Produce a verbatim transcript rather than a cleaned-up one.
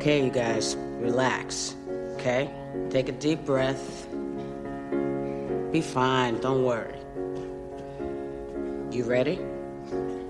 okay, you guys. Relax, okay? Take a deep breath. Be fine, don't worry. You ready?